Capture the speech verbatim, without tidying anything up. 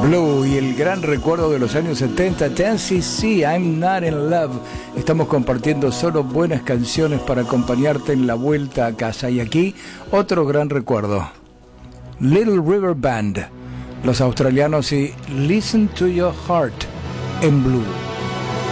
Blue y el gran recuerdo de los años setenta, Ten C C, I'm Not in Love. Estamos compartiendo solo buenas canciones para acompañarte en la vuelta a casa. Y aquí otro gran recuerdo, Little River Band, los australianos y Listen to Your Heart en Blue.